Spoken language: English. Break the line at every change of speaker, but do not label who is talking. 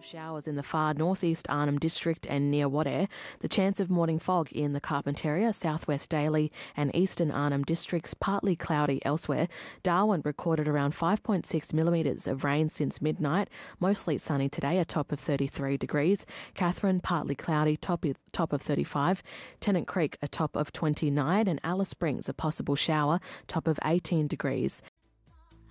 of showers in the far northeast Arnhem District and near Wadeye. The chance of morning fog in the Carpentaria, southwest Daly and eastern Arnhem Districts, partly cloudy elsewhere. Darwin recorded around 5.6 millimetres of rain since midnight, mostly sunny today, a top of 33 degrees. Katherine, partly cloudy, top of 35. Tennant Creek, a top of 29, and Alice Springs, a possible shower, top of 18 degrees.